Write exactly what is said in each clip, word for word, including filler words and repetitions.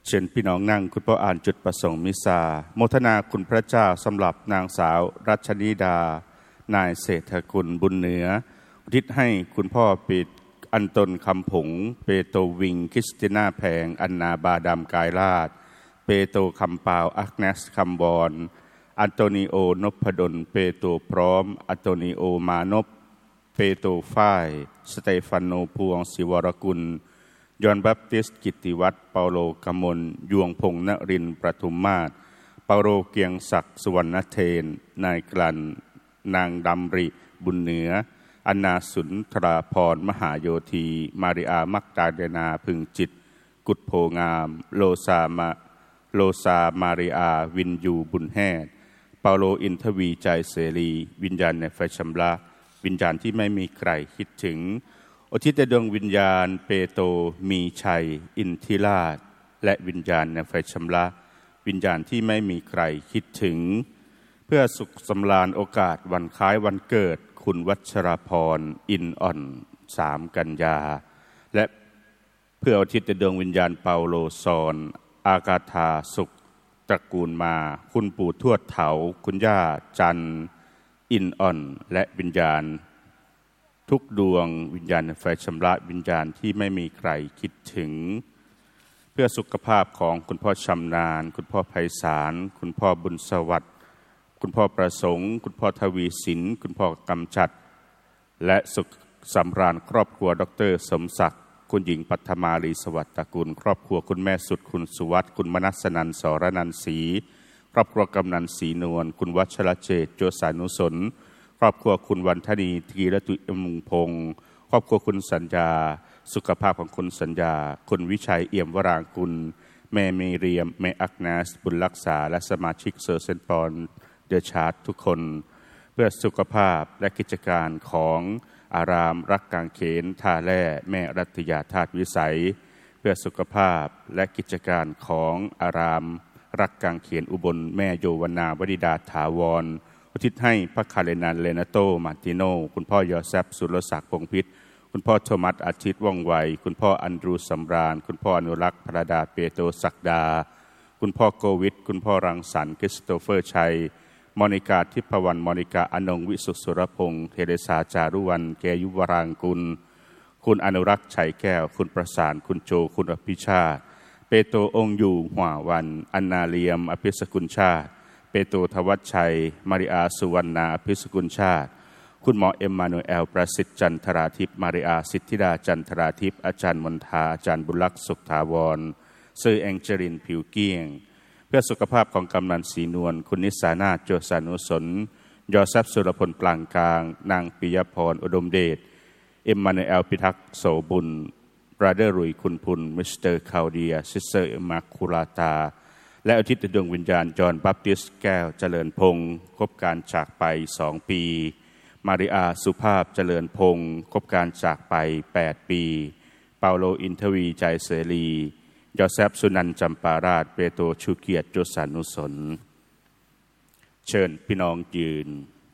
เชิญพี่น้องนั่งคุณพ่ออ่านจุดประสงค์มิสาโมทนาคุณพระเจ้าสำหรับนางสาวรัชนิดานายเศรษฐกุลบุญเหนืออุทิศให้คุณพ่อปิดอันตนคำผงเปโตวิงคริสติน่าแพงอันนาบาดามกายราชเปโตคำเปาอักเนสคำบอนอันโตนิโอนพดลเปโตพร้อมอันโตนิโอมานพเปโตฝ้ายสเตฟานโนพวงศิวรกุลยอห์นแบปติสต์กิตติวัฒน์เปาโลกมลยวงพงษ์นรินทร์ประทุมมาศเปาโลเกียงศักดิ์สุวรรณเทนนายกลั่นนางดำริบุญเหนืออนาสุนทราพรมหาโยธีมาริอามักดาเดนาพึงจิตกุดโพงามโลซามาโลซามาริอาวินยูบุญแฮดเปาโลอินทวีใจเสรีวิญญาณในไฟชำระวิญญาณที่ไม่มีใครคิดถึงอุทิศดวงวิญญาณเปโตมีชัยอินทิราชและวิญญาณในไฟชำระวิญญาณที่ไม่มีใครคิดถึงเพื่อสุขสำราญโอกาสวันคล้ายวันเกิดคุณวัชรพรอินอ่อนสามกันยาและเพื่ออุทิศดวงวิญญาณเปาโลซอนอากาธาสุขตระกูลมาคุณปู่ทวดเถาคุณย่าจันอินอ่อนและวิญญาณทุกดวงวิญญาณไฟชำระวิญญาณที่ไม่มีใครคิดถึงเพื่อสุขภาพของคุณพ่อชำนาญคุณพ่อไพศาลคุณพ่อบุญสวัสดิ์คุณพ่อประสงค์คุณพ่อทวีสินคุณพ่อกำจัดและสุขสำราญครอบครัวดรสมศักดิ์คุณหญิงปัทมาลีสวัสดิ์ตระกูลครอบครัวคุณแม่สุดคุณสุวัสดิ์คุณมนัสนันท์สรนันท์ศรีครอบครัวกำนันศรีนวลคุณวัชรเจตโจสานุสนครอบครัวคุณวันธนีธีรตุยมุงพงศ์ครอบครัวคุณสัญญาสุขภาพของคุณสัญญาคุณวิชัยเอี่ยมวรางกุลแม่เมเรียมแม่อักเนสบุญรักษาและสมาชิกเซอร์เซนปอนเดอะชาร์ตทุกคนเพื่อสุขภาพและกิจการของอารามรักกางเขนท่าแร่แม่รัตยาธาตุวิสัยเพื่อสุขภาพและกิจการของอารามรักกางเขนอุบลแม่โยวนาวดิดาถาวรอุทิศให้พระคาเรนันเลนาโตมาร์ติโนคุณพ่อยอเซฟสุรศักดิ์พงษ์พิษคุณพ่อโทมัสอาทิตย์ว่องไวคุณพ่ออันดรูสำราญคุณพ่ออนุรักษ์พระดาเปโตศักดาคุณพ่อโกวิทคุณพ่อรังสรรค์คริสโตเฟอร์ชัยมอนิกาทิพวรรณมอนิกาอนงวิสุทธิสุรพงษ์เทเรซาจารุวรรณแกยุวรางกุลคุณอนุรักษ์ชัยแก้วคุณประสานคุณโจคุณอภิชาติเปโตองค์อยู่หัววันอันนาเลียมอภิสกุลชาติเปโตทวัชชัยมาริอาสุวรรณาอภิสกุลชาติคุณหมอเอ็มมานูเอลประสิทธิ์จันทราทิพย์มาริอาสิทธิดาจันทราทิพย์อาจารย์มนทาอาจารย์บุญลักษณ์สุขถาวรเซอร์แองเจลินผิวเกี้ยงเพื่อสุขภาพของกำนันศรีนวลคุณนิสานาโจสานุสนยอซับสุรพลปลางกลางนางปิยพรอุดมเดชเอ็มมานูเอลพิทักษ์โสบุญบราเดอร์รุยคุณพุนมิสเตอร์คาวเดียซิสเตอร์เอมาคูลาตาและอุทิศดวงวิญญาณจอห์นบัพติสต์แก้วเจริญพงศ์ครบการจากไปสองปีมาริอาสุภาพเจริญพงศ์ครบการจากไปแปดปีเปาโลอินทวีใจเสรียอเซฟสุนันท์จำปาราชเปโตรชูเกียรติโจสานุสนเชิญพี่น้องยืน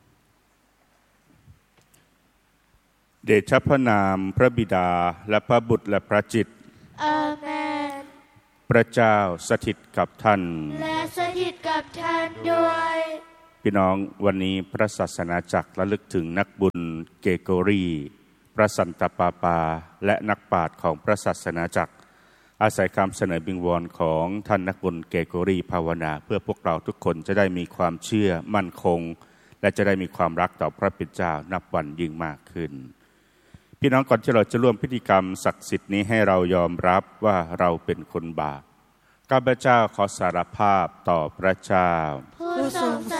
เดชะพระนามพระบิดาและพระบุตรและพระจิตอาเมนพระเจ้าสถิตกับท่านและสถิตกับท่านด้วยพี่น้องวันนี้พระศาสนาจักรระลึกถึงนักบุญเกโกรีพระสันตะปาปาและนักปราชญ์ของพระศาสนาจักรอาศัยคำเสนอบิงวอนของท่านนักบุญเกโกรีภาวนาเพื่อพวกเราทุกคนจะได้มีความเชื่อมั่นคงและจะได้มีความรักต่อพระบิดาเจ้านับวันยิ่งมากขึ้นพี่น้องก่อนที่เราจะร่วมพิธีกรรมศักดิ์สิทธิ์นี้ให้เรายอมรับว่าเราเป็นคนบาปข้าพเจ้าขอสารภาพต่อพระเจ้าผู้ทรง